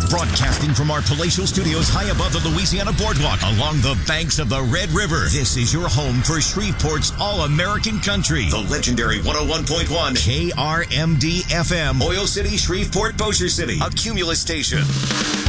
Broadcasting from our palatial studios high above the Louisiana Boardwalk along the banks of the Red River. This is your home for Shreveport's All-American Country. The legendary 101.1 KRMD FM. Oil City, Shreveport, Bossier City. A Cumulus station.